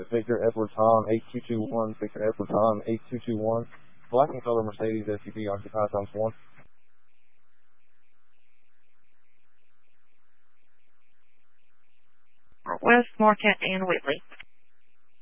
Victor Edward Tom 8221, Victor Edward Tom 8221. Black and color Mercedes SUV occupied times 1. West Marquette and Whitley.